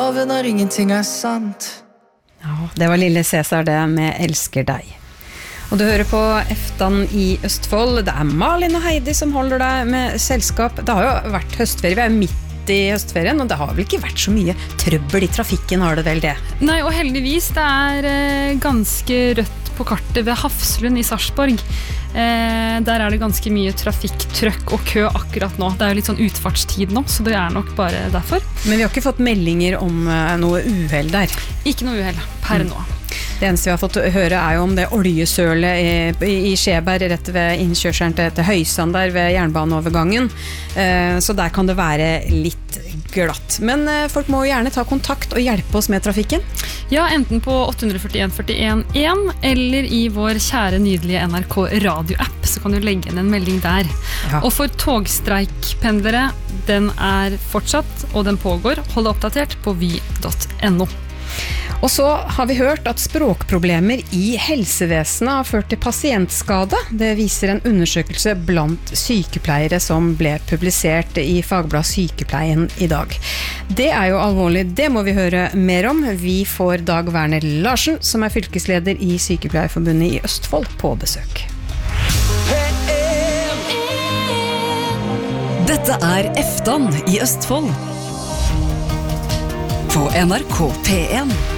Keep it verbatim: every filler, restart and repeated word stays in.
love når ingenting er sant. Ja, det var Lille Cæsar det med Elsker deg. Og du hører på Eftan i Østfold. Det er Malin og Heidi som holder deg med selskap. Det har jo vært høstferie, vi er midt i høstferien, og det har vel ikke vært så mye trøbbel i trafikken, har det vel det? Nei, og heldigvis, det er eh, ganske rødt på kartet ved Hafslund i Sarpsborg. Eh, der er det ganske mye trafikk, trøkk og kø akkurat nå. Det er jo litt sånn utfartstid nå, så det er nok bare derfor. Men vi har ikke fått meldinger om uh, noe uheld der? Ikke noe uheld per mm. nå. Det eneste vi har fått høre er jo om det oljesølet i, i Skjeberg rett ved innkjørselen til, til Høysand der ved jernbaneovergangen. Eh, så der kan det være litt glatt. Men eh, folk må jo gjerne ta kontakt og hjelpe oss med trafikken. Ja, enten på åtte fire en fire en en eller i vår kjære nydelige N R K radioapp, så kan du legge inn en melding der. Ja. Og for togstreikpendlere, den er fortsatt, og den pågår. Hold deg oppdatert på vy punktum no. Og så har vi hørt at språkproblemer i helsevesenet har ført til pasientskade. Det viser en undersøkelse blant sykepleiere som ble publisert i Fagblad Sykepleien i dag. Det er jo alvorlig, det må vi høre mer om. Vi får Dag Werner Larsen, som er fylkesleder i Sykepleierforbundet i Østfold, på besøk. Dette er Eftan i Østfold på N R K P en.